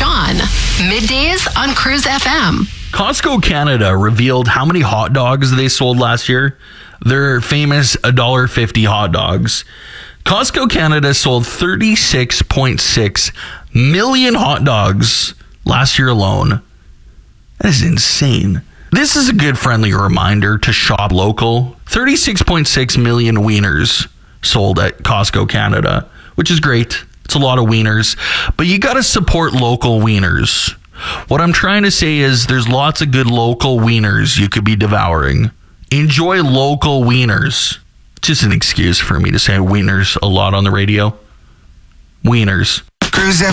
Sean. Middays on Cruise FM. Costco Canada revealed how many hot dogs they sold last year. Their famous $1.50 hot dogs. Costco Canada sold 36.6 million hot dogs last year alone. That is insane. This is a good friendly reminder to shop local. 36.6 million wieners sold at Costco Canada, which is great. It's a lot of wieners, but you got to support local wieners. What I'm trying to say is there's lots of good local wieners you could be devouring. Enjoy local wieners. Just an excuse for me to say wieners a lot on the radio. Wieners. Cruise